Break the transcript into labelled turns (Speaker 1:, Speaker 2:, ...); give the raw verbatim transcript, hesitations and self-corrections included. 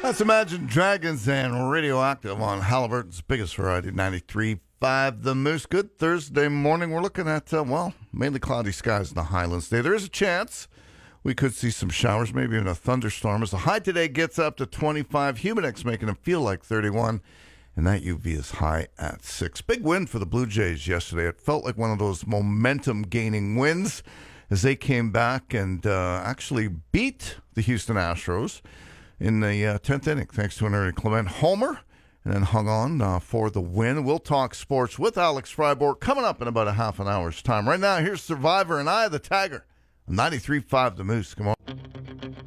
Speaker 1: That's Imagine Dragons and Radioactive on Halliburton's biggest variety, ninety-three point five The Moose. Good Thursday morning. We're looking at, uh, well, mainly cloudy skies in the highlands today. There is a chance we could see some showers, maybe even a thunderstorm. As the high today gets up to twenty-five, Humidex making it feel like thirty-one, and that U V is high at six. Big win for the Blue Jays yesterday. It felt like one of those momentum-gaining wins as they came back and uh, actually beat the Houston Astros in the uh, tenth inning, thanks to an Ernie Clement homer, and then hung on uh, for the win. We'll talk sports with Alex Freiborg coming up in about a half an hour's time. Right now, here's Survivor and Eye of the Tiger, ninety-three point five The Moose. Come on.